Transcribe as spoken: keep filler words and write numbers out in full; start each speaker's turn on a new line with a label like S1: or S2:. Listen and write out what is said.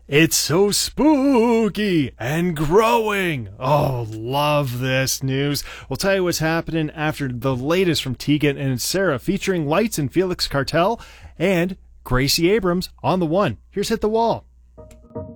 S1: It's so spooky and growing. Oh, love this news. We'll tell you what's happening after the latest from Tegan and Sarah, featuring Lights and Felix Cartel and Gracie Abrams on the one. Here's Hit the Wall.